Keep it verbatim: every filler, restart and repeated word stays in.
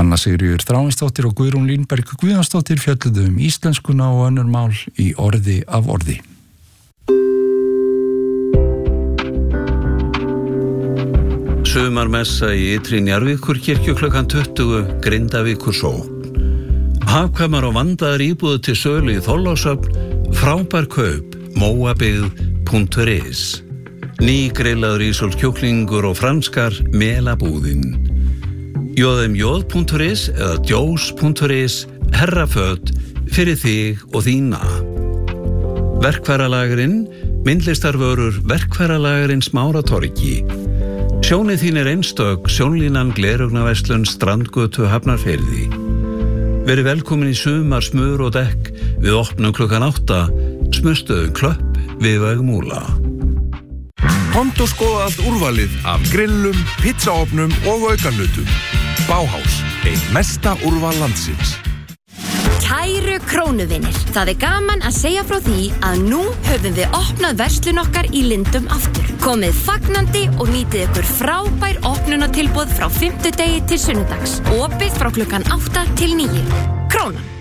Anna Sigríður Þráinsdóttir og Guðrún Línberg Guðjónsdóttir fjölluðu um íslenskuna og önnur mál í orði af orði. Sumarmessa í Ytri Njarðvíkurkirkju klukkan tuttugu, Grindavíkur sókn. Hagkvæmar og vandaðar íbúðir til sölu í Þorlákshöfn, frábær kaup, móabyggð punktur is. Ný grillaður ísólskjúklingur og franskar melabúðin. j m j punktur is eða djós punktur is, herraföt fyrir þig og þína. Verkfæralagurinn, myndlistarvörur Verkfæralagurinn Smáratorgi. Sjónið þín er einstök, sjónlínan Gleraugnarverslun Strandgötu Hafnarfirði. Verið velkomin í sumar smur og dekk við opnum klukkan átta, smurstöðum Klöpp við Vegmúla. Komdu og skoðað úrvalið af grillum, pizzaofnum og aukanutum. Bauhaus, ein mesta úrval landsins. Kæru krónuvinir, það er gaman að segja frá því að nú höfum við opnað verslun okkar í Lindum aftur. Komið fagnandi og nýtið ykkur frábær opnunartilboð frá fimmtudegi til sunnudags. Opið frá klukkan átta til níu. Krónan.